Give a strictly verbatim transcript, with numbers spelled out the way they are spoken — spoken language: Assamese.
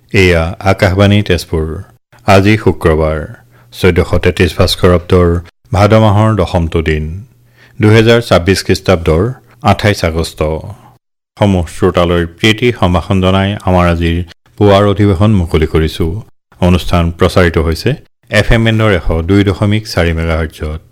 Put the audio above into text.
এয়া আকাশবাণী তেজপুৰ। আজি শুক্ৰবাৰ চৈধ্যশ তেত্ৰিছ ভাস্কৰাব্দৰ ভাদ মাহৰ দশমটো দিন, দুহেজাৰ ছাব্বিছ খ্ৰীষ্টাব্দৰ আঠাইছ আগষ্ট। সমূহ শ্ৰোতালৈ প্ৰীতি সম্ভাষণ জনাই আমাৰ আজিৰ পুৱাৰ অধিৱেশন মুকলি কৰিছোঁ। অনুষ্ঠান প্ৰচাৰিত হৈছে এফ এম বেণ্ডৰ এশ দুই দশমিক চাৰি মেগাহাৰ্টজত।